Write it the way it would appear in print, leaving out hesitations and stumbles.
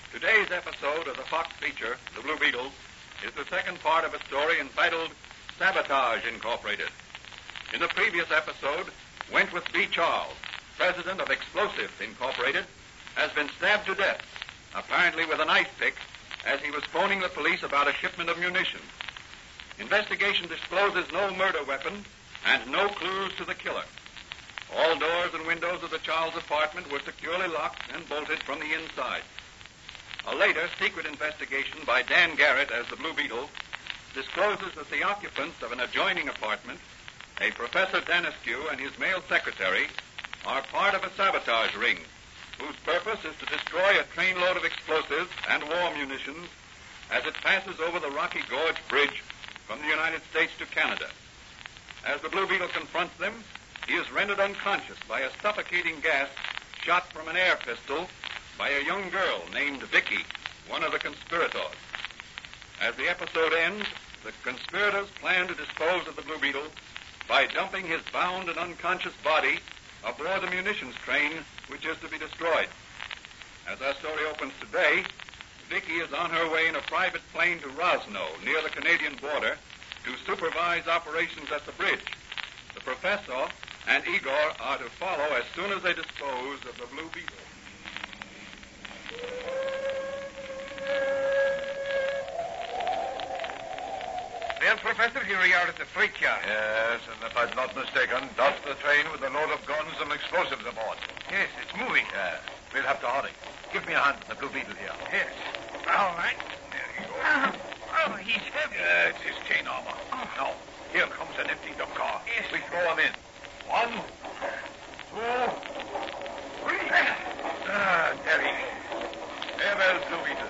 Today's episode of the Fox feature, The Blue Beetle, is the second part of a story entitled Sabotage Incorporated. In the previous episode, Wentworth B. Charles, president of Explosives Incorporated, has been stabbed to death, apparently with an ice pick, as he was phoning the police about a shipment of munitions. Investigation discloses no murder weapon and no clues to the killer. All doors and windows of the Charles apartment were securely locked and bolted from the inside. A later secret investigation by Dan Garrett as the Blue Beetle discloses that the occupants of an adjoining apartment, a Professor Danescu and his male secretary, are part of a sabotage ring whose purpose is to destroy a trainload of explosives and war munitions as it passes over the Rocky Gorge Bridge from the United States to Canada. As the Blue Beetle confronts them, he is rendered unconscious by a suffocating gas shot from an air pistol by a young girl named Vicky, one of the conspirators. As the episode ends, the conspirators plan to dispose of the Blue Beetle by dumping his bound and unconscious body aboard the munitions train which is to be destroyed. As our story opens today, Vicky is on her way in a private plane to Rosno, near the Canadian border, to supervise operations at the bridge. The professor and Igor are to follow as soon as they dispose of the Blue Beetle. Well, Professor, here we are at the freight yard. Yes, and if I'm not mistaken, that's the train with a load of guns and explosives aboard. Yes, it's moving. Yeah, we'll have to hurry. Give me a hand with the Blue Beetle here. Yes. All right. There you go. Oh, he's heavy. Yeah, it's his chain armor. Now, here comes an empty dump car. Yes. We throw him in. 1, 2, 3. There he is. Farewell, Blue Beetle.